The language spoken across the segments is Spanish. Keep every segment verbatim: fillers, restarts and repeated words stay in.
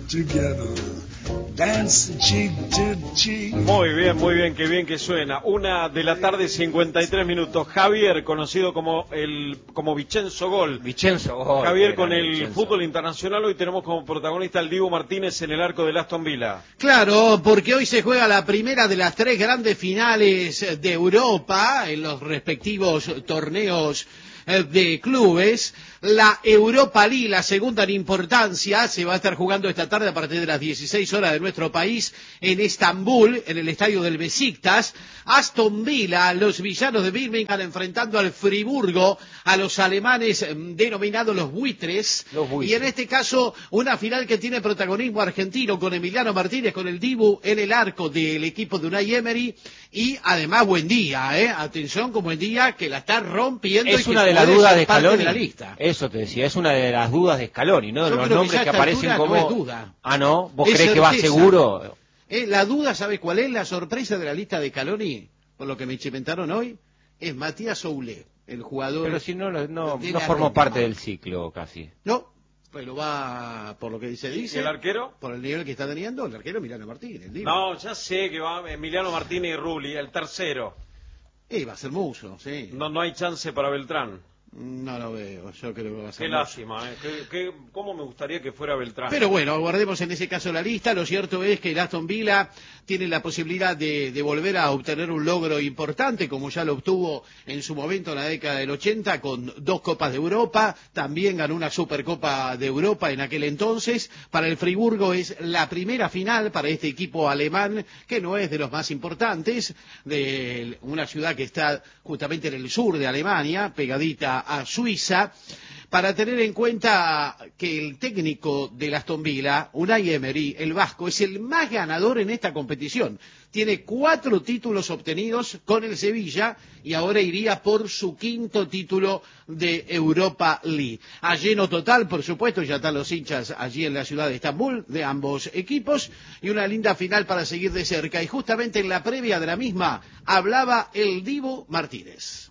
together, dance cheek to cheek. Muy bien, muy bien, qué bien que suena. Una de la tarde, cincuenta y tres minutos. Javier, conocido como el como Vicenzo Gol. Vicenzo Gol. Javier, con el Vicenzo. fútbol internacional, hoy tenemos como protagonista al Dibu Martínez en el arco del Aston Villa. Claro, porque hoy se juega la primera de las tres grandes finales de Europa en los respectivos torneos de clubes. La Europa League, la segunda en importancia, se va a estar jugando esta tarde a partir de las dieciséis horas de nuestro país en Estambul, en el estadio del Besiktas. Aston Villa, los villanos de Birmingham enfrentando al Friburgo, a los alemanes denominados los buitres. Los buitres. Y en este caso, una final que tiene protagonismo argentino con Emiliano Martínez, con el Dibu en el arco del equipo de Unai Emery. Y además, buen día, ¿eh? Atención con buen día, que la está rompiendo. Es y que una de las puede dudas ser de parte Scaloni. de la lista. Eso te decía, es una de las dudas de Scaloni, ¿no? De Yo los creo que nombres ya a que esta aparecen altura como... no es duda. Ah, ¿no? ¿Vos Es crees que va certeza. seguro? Eh, la duda, ¿sabe cuál es? La sorpresa de la lista de Scaloni, por lo que me chimentaron hoy, es Matías Soulé, el jugador... Pero si no, no, no, de no la formó Roma. parte del ciclo casi. No, pero va, por lo que se ¿Y dice... el arquero? Por el nivel que está teniendo, el arquero Emiliano Martínez. el Dibu. No, ya sé que va Emiliano Martínez y Rulli, el tercero. Eh, va a ser Muso, sí. No, no hay chance para Beltrán. No lo veo, yo creo que va a ser Qué Muso. lástima, ¿eh? Qué, qué, ¿Cómo me gustaría que fuera Beltrán? Pero bueno, aguardemos en ese caso la lista. Lo cierto es que el Aston Villa tiene la posibilidad de, de volver a obtener un logro importante, como ya lo obtuvo en su momento en la década del ochenta, con dos Copas de Europa. También ganó una Supercopa de Europa en aquel entonces. Para el Friburgo es la primera final para este equipo alemán, que no es de los más importantes, de una ciudad que está justamente en el sur de Alemania, pegadita a Suiza, para tener en cuenta que el técnico del Aston Villa, Unai Emery, el vasco, es el más ganador en esta competición. Tiene cuatro títulos obtenidos con el Sevilla y ahora iría por su quinto título de Europa League. A lleno total, por supuesto, ya están los hinchas allí en la ciudad de Estambul de ambos equipos y una linda final para seguir de cerca. Y justamente en la previa de la misma hablaba el Dibu Martínez.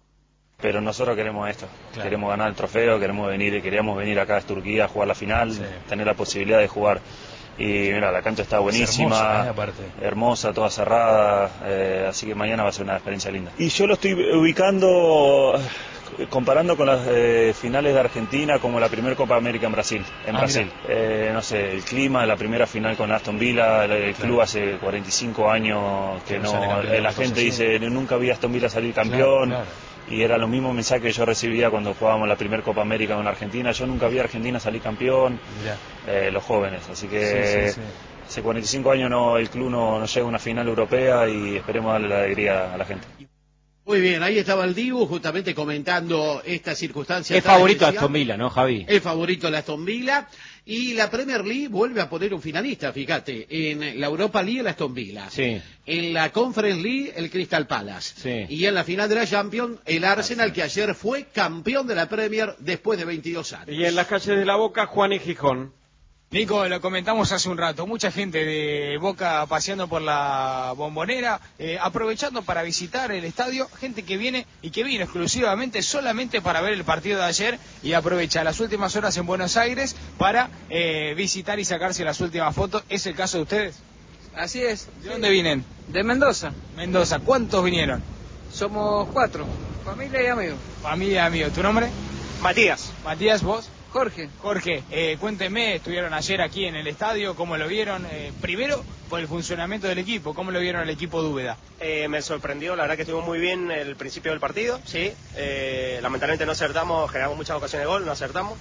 Pero nosotros queremos esto, Claro. queremos ganar el trofeo, queremos venir, queríamos venir acá a Turquía a jugar la final, Sí. tener la posibilidad de jugar. Y mira, la cancha está buenísima, hermosa, ¿eh? Aparte. hermosa, toda cerrada, eh, así que mañana va a ser una experiencia linda. Y yo lo estoy ubicando, eh, comparando con las eh, finales de Argentina, como la primera Copa América en Brasil. En Ah, Brasil. Eh, no sé, el clima, la primera final con Aston Villa, el, el club hace cuarenta y cinco años que Que no no, sale campeón, eh, la una cosa gente así. dice, nunca vi a Aston Villa salir campeón. Claro, claro. Y era lo mismo mensaje que yo recibía cuando jugábamos la primera Copa América con Argentina. Yo nunca vi a Argentina salir campeón, Mirá. eh, los jóvenes. Así que Sí, sí, sí. hace cuarenta y cinco años no, el club no, no llega a una final europea y esperemos darle la alegría a la gente. Muy bien, ahí estaba el Dibu justamente comentando esta circunstancia. Es tan favorito de especial. Aston Villa, ¿no, Javi? El favorito la Aston Villa. Y la Premier League vuelve a poner un finalista, fíjate. En la Europa League el Aston Villa. Sí. En la Conference League el Crystal Palace. Sí. Y en la final de la Champions el Arsenal, que ayer fue campeón de la Premier después de veintidós años. Y en las calles de la Boca, Juan y Gijón. Nico, lo comentamos hace un rato, mucha gente de Boca paseando por la Bombonera, eh, aprovechando para visitar el estadio, gente que viene y que vino exclusivamente solamente para ver el partido de ayer y aprovecha las últimas horas en Buenos Aires para eh, visitar y sacarse las últimas fotos. ¿Es el caso de ustedes? Así es. ¿De dónde vienen? De Mendoza. Mendoza. ¿Cuántos vinieron? Somos cuatro, familia y amigos. Familia y amigos. ¿Tu nombre? Matías. Matías, ¿vos? Jorge. Jorge, eh, cuénteme, estuvieron ayer aquí en el estadio, ¿cómo lo vieron? Eh, primero, por el funcionamiento del equipo, ¿cómo lo vieron al equipo de Úbeda? Eh, me sorprendió, la verdad que estuvo muy bien el principio del partido, sí. Eh, lamentablemente no acertamos, generamos muchas ocasiones de gol, no acertamos.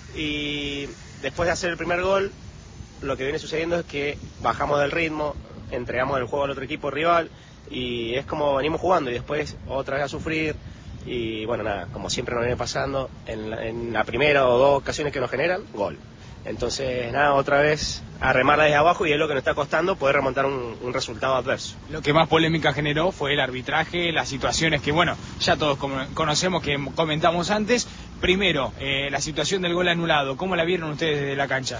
Y después de hacer el primer gol, lo que viene sucediendo es que bajamos del ritmo, entregamos el juego al otro equipo rival y es como venimos jugando y después otra vez a sufrir. Y bueno, nada, como siempre nos viene pasando, en la, en la primera o dos ocasiones que nos generan, gol. Entonces, nada, otra vez a remar desde abajo y es lo que nos está costando poder remontar un, un resultado adverso. Lo que más polémica generó fue el arbitraje, las situaciones que, bueno, ya todos conocemos, que comentamos antes. Primero, eh, la situación del gol anulado, ¿cómo la vieron ustedes desde la cancha?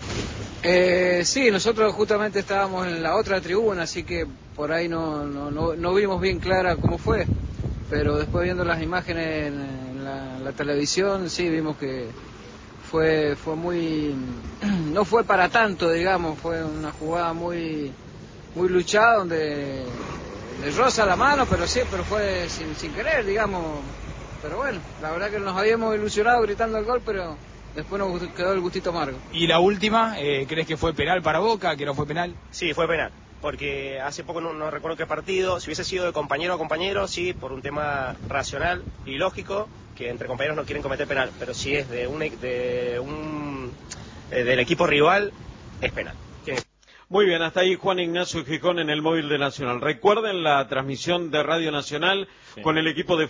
Eh, sí, nosotros justamente estábamos en la otra tribuna, así que por ahí no, no, no, no vimos bien clara cómo fue. Pero después viendo las imágenes en, en la, la televisión, sí, vimos que fue fue muy no fue para tanto, digamos, fue una jugada muy muy luchada donde le roza la mano, pero sí, pero fue sin, sin querer, digamos. Pero bueno, la verdad que nos habíamos ilusionado gritando el gol, pero después nos quedó el gustito amargo. Y la última, eh, ¿crees que fue penal para Boca, que no fue penal? Sí, fue penal, porque hace poco no, no recuerdo qué partido, si hubiese sido de compañero a compañero, sí, por un tema racional y lógico, que entre compañeros no quieren cometer penal, pero si es de un, de un eh, del equipo rival, es penal. Tiene... Muy bien, hasta ahí Juan Ignacio Gijón en el móvil de Nacional. Recuerden la transmisión de Radio Nacional sí. con el equipo de